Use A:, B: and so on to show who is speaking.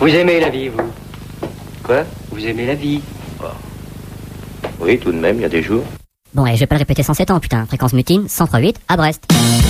A: Vous aimez la vie, vous?
B: Quoi?
A: Vous aimez la vie?
B: Oui, tout de même, il y a des jours.
C: Bon, et je vais pas le répéter 107 ans, putain. Fréquence mutine, 103.8 à Brest.